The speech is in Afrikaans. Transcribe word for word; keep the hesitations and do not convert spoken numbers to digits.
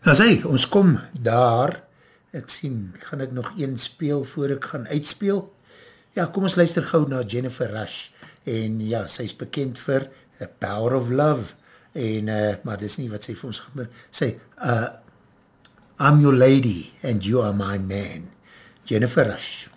Nou sê, ons kom daar, ek sien, gaan ek nog een speel voor ek gaan uitspeel? Ja, kom ons luister gauw na Jennifer Rush, en ja, sy is bekend vir The Power of Love, en, uh, maar dis nie wat sy vir ons gaan sê, uh, I'm your lady, and you are my man, Jennifer Rush.